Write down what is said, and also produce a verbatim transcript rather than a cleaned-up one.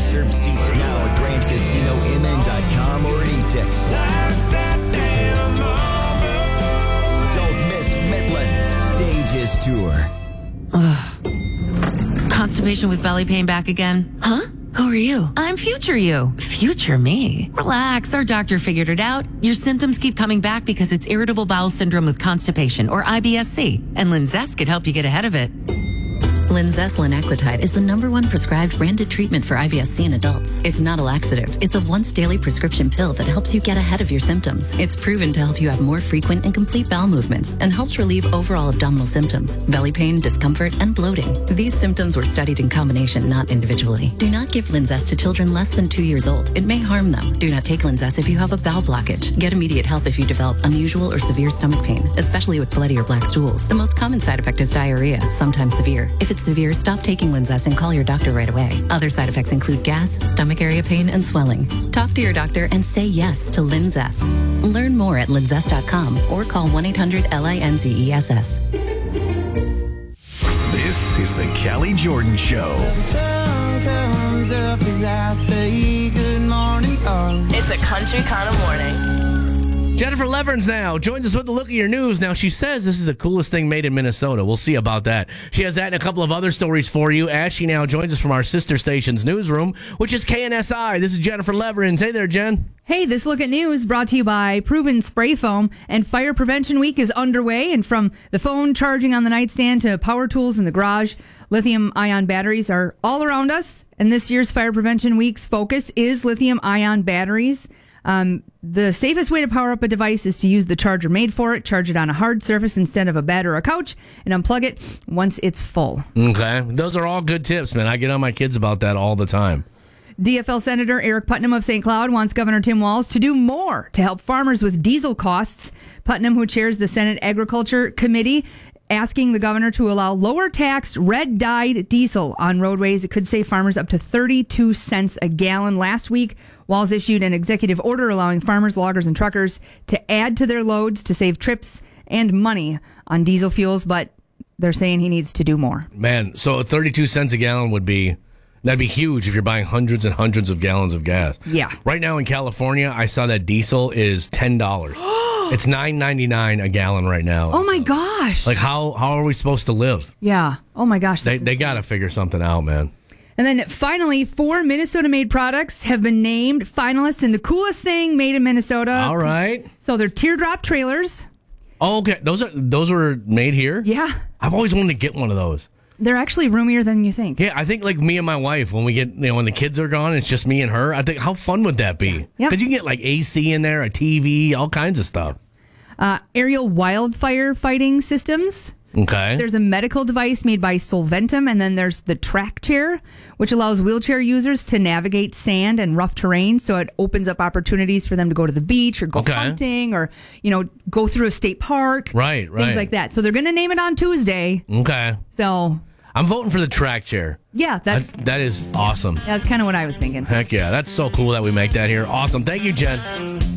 Reserved seats now at grand casino m n dot com or at e-tix. Don't miss Midland Stages Tour. Ugh. Constipation with belly pain back again? Huh? Who are you? I'm future you. Future me? Relax, our doctor figured it out. Your symptoms keep coming back because it's irritable bowel syndrome with constipation, or I B S C, and Linzess could help you get ahead of it. Linzess linaclotide is the number one prescribed branded treatment for I B S C in adults. It's not a laxative. It's a once daily prescription pill that helps you get ahead of your symptoms. It's proven to help you have more frequent and complete bowel movements and helps relieve overall abdominal symptoms, belly pain, discomfort, and bloating. These symptoms were studied in combination, not individually. Do not give Linzess to children less than two years old. It may harm them. Do not take Linzess if you have a bowel blockage. Get immediate help if you develop unusual or severe stomach pain, especially with bloody or black stools. The most common side effect is diarrhea, sometimes severe. If it's severe, stop taking Linzess and call your doctor right away. Other side effects include gas, stomach area pain, and swelling. Talk to your doctor and say yes to Linzess. Learn more at linzess dot com or call one eight hundred L I N Z E S S. This is the Callie Jordan Show. The sun comes up as I say good morning, darling. It's a country kind of morning. Jennifer Leverns now joins us with a look at your news. Now, she says this is the coolest thing made in Minnesota. We'll see about that. She has that and a couple of other stories for you as she now joins us from our sister station's newsroom, which is K N S I. This is Jennifer Leverns. Hey there, Jen. Hey, this look at news brought to you by Proven Spray Foam, and Fire Prevention Week is underway. And from the phone charging on the nightstand to power tools in the garage, lithium-ion batteries are all around us. And this year's Fire Prevention Week's focus is lithium-ion batteries. Um, the safest way to power up a device is to use the charger made for it, charge it on a hard surface instead of a bed or a couch, and unplug it once it's full. Okay. Those are all good tips, man. I get on my kids about that all the time. D F L Senator Eric Putnam of Saint Cloud wants Governor Tim Walz to do more to help farmers with diesel costs. Putnam, who chairs the Senate Agriculture Committee, asking the governor to allow lower taxed red dyed diesel on roadways. It could save farmers up to thirty-two cents a gallon. Last week, Walz issued an executive order allowing farmers, loggers, and truckers to add to their loads to save trips and money on diesel fuels, but they're saying he needs to do more. Man, so thirty-two cents a gallon would be, that'd be huge if you're buying hundreds and hundreds of gallons of gas. Yeah. Right now in California, I saw that diesel is ten dollars. It's nine ninety-nine a gallon right now. Oh my gosh. Like, how how are we supposed to live? Yeah. Oh my gosh. They they got to figure something out, man. And then finally, four Minnesota-made products have been named finalists in the coolest thing made in Minnesota. All right. So they're teardrop trailers. Oh, okay. Those are those were made here? Yeah. I've always wanted to get one of those. They're actually roomier than you think. Yeah, I think like me and my wife, when we get, you know, when the kids are gone, it's just me and her. I think, how fun would that be? Yeah. Because you can get like A C in there, a T V, all kinds of stuff. Uh, aerial wildfire fighting systems. Okay. There's a medical device made by Solventum, and then there's the track chair, which allows wheelchair users to navigate sand and rough terrain. So it opens up opportunities for them to go to the beach or go Okay. hunting or, you know, go through a state park. Right, right. Things like that. So they're going to name it on Tuesday. Okay. So, I'm voting for the track chair. yeah, that's That's, that is awesome. that's kind of what I was thinking. Heck yeah. That's so cool that we make that here. Awesome. Thank you, Jen.